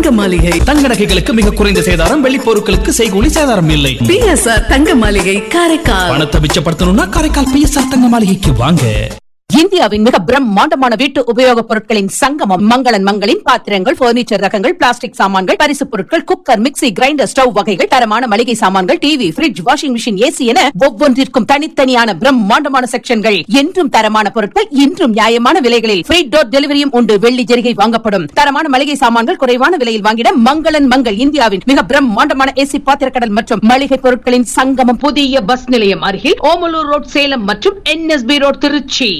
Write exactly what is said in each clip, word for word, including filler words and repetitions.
தங்க மாளிகை. தங்க நகைகளுக்கு மிக குறைந்த சேதாரம், வெள்ளி பொருட்களுக்கு செய்கூலி சேதாரம் இல்லை. பிஎஸ்ஆர் தங்க மாளிகை காரைக்கால். பணத்தை மிச்சப்படுத்தணும்னா காரைக்கால் பிஎஸ்ஆர் தங்க மாளிகைக்கு வாங்க. இந்தியாவின் மிக பிரம்மாண்டமான வீட்டு உபயோகப் பொருட்களின் சங்கமம் மங்களன் மங்களின் பாத்திரங்கள், பர்னிச்சர் ரகங்கள், பிளாஸ்டிக் சாமான்கள், பரிசுப் பொருட்கள், குக்கர், மிக்ஸி, கிரைண்டர், ஸ்டவ் வகைகள், தரமான மளிகை சாமான்கள், TV, fridge, washing machine, AC என ஒவ்வொன்றிற்கும் தனித்தனியான பிரம்மாண்டமான செக்ஷன்கள். என்றும் தரமான பொருட்கள், இன்றும் நியாயமான விலைகளில் ஃப்ரீ டோர் டெலிவரியும் உண்டு. வெள்ளி ஜெரிகை வாங்கப்படும். தரமான மளிகை சாமான்கள் குறைவான விலையில் வாங்கிட மங்களன் மங்கள். இந்தியாவின் மிக பிரம்மாண்டமான ஏசி பாத்திரக்கடல் மற்றும் மளிகை பொருட்களின் சங்கமம். புதிய பஸ் நிலையம் அருகில் ஓமலூர் ரோட் சேலம் மற்றும் என்எஸ்பி ரோட் திருச்சி.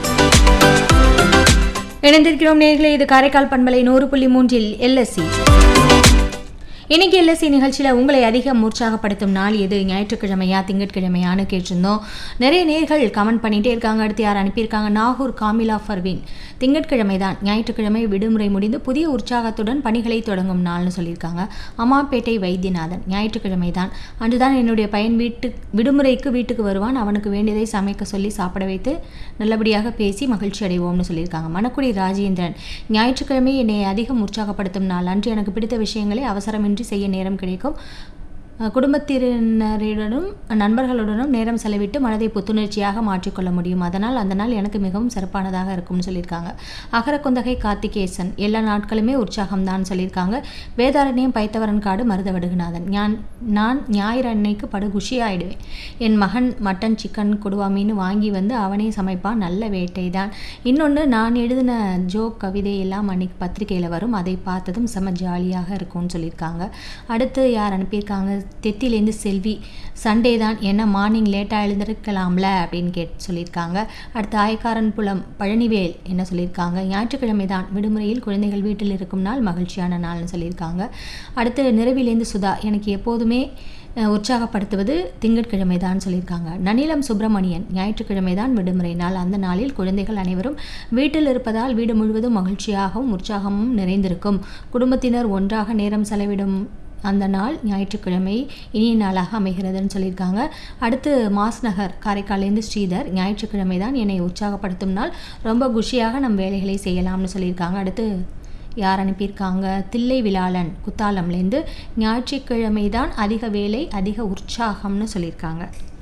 இணைந்திருக்கிறோம் நேயர்களே, இது காரைக்கால் பண்பலை நூறு புள்ளி மூன்றில் எல்எஸ்சி. இன்னைக்கு எல்எஸ்சி நிகழ்ச்சியில் உங்களை அதிகம் உற்சாகப்படுத்தும் நாள் எது, ஞாயிற்றுக்கிழமையா திங்கட்கிழமையான்னு கேட்டிருந்தோம். நிறைய நேர்கள் கமெண்ட் பண்ணிகிட்டே இருக்காங்க. அடுத்து யார் அனுப்பியிருக்காங்க, நாகூர் காமிலா ஃபர்வீன். திங்கட்கிழமை தான், ஞாயிற்றுக்கிழமை விடுமுறை முடிந்து புதிய உற்சாகத்துடன் பணிகளை தொடங்கும் நாள்னு சொல்லியிருக்காங்க. அம்மாப்பேட்டை வைத்தியநாதன். ஞாயிற்றுக்கிழமை தான், அன்றுதான் என்னுடைய பையன் வீட்டு விடுமுறைக்கு வீட்டுக்கு வருவான். அவனுக்கு வேண்டியதை சமைக்க சொல்லி சாப்பிட வைத்து நல்லபடியாக பேசி மகிழ்ச்சி அடைவோம்னு சொல்லியிருக்காங்க. மணக்குடி ராஜேந்திரன். ஞாயிற்றுக்கிழமை என்னை அதிகம் உற்சாகப்படுத்தும் நாள். அன்று எனக்கு பிடித்த விஷயங்களை அவசரமின்றி செய்ய நேரம் கிடைக்கும். குடும்பத்தினருடனும் நண்பர்களுடனும் நேரம் செலவிட்டு மனதை புத்துணர்ச்சியாக மாற்றிக்கொள்ள முடியும். அதனால் அந்த நாள் எனக்கு மிகவும் சிறப்பானதாக இருக்கும்னு சொல்லியிருக்காங்க. அகரக்குந்தகை கார்த்திகேசன். எல்லா நாட்களுமே உற்சாகம்தான் சொல்லியிருக்காங்க. வேதாரண்யம் பைத்தவரன் காடு மருத வடுகுநாதன். ஞான் நான் ஞாயிறு அன்னைக்கு படு குஷியாயிடுவேன். என் மகன் மட்டன், சிக்கன், கொடுவா மீன் வாங்கி வந்து அவனே சமைப்பான். நல்ல வேட்டை தான். இன்னொன்று, நான் எழுதின ஜோக் கவிதை எல்லாம் அன்னைக்கு பத்திரிகையில் வரும். அதை பார்த்ததும் செம ஜாலியாக இருக்கும்னு சொல்லியிருக்காங்க. அடுத்து யார் அனுப்பியிருக்காங்க, தெத்திலேருந்து செல்வி. சண்டே தான், என்ன மார்னிங் லேட்டாக எழுந்திருக்கலாம்ல அப்படின்னு கேட்டு சொல்லியிருக்காங்க. அடுத்து ஆயக்காரன் புலம் பழனிவேல் என்ன சொல்லியிருக்காங்க, ஞாயிற்றுக்கிழமை தான், விடுமுறையில் குழந்தைகள் வீட்டில் இருக்கும் நாள் மகிழ்ச்சியான நாள்னு சொல்லியிருக்காங்க. அடுத்து நிறைவிலேருந்து சுதா. எனக்கு எப்போதுமே உற்சாகப்படுத்துவது திங்கட்கிழமை தான் சொல்லியிருக்காங்க. நனிலம் சுப்பிரமணியன். ஞாயிற்றுக்கிழமை தான் விடுமுறை நாள். அந்த நாளில் குழந்தைகள் அனைவரும் வீட்டில் இருப்பதால் வீடு முழுவதும் மகிழ்ச்சியாகவும் உற்சாகமும் நிறைந்திருக்கும். குடும்பத்தினர் ஒன்றாக நேரம் செலவிடும் அந்த நாள் ஞாயிற்றுக்கிழமை இனிய நாளாக அமைகிறதுன்னு சொல்லியிருக்காங்க. அடுத்து மாஸ்நகர் காரைக்காலேருந்து ஸ்ரீதர். ஞாயிற்றுக்கிழமை தான் என்னை உற்சாகப்படுத்தும் நாள். ரொம்ப குஷியாக நம் வேலைகளை செய்யலாம்னு சொல்லியிருக்காங்க. அடுத்து யார் அனுப்பியிருக்காங்க, தில்லை விழாளன் குத்தாலம்லேருந்து. ஞாயிற்றுக்கிழமை தான் அதிக வேலை அதிக உற்சாகம்னு சொல்லியிருக்காங்க.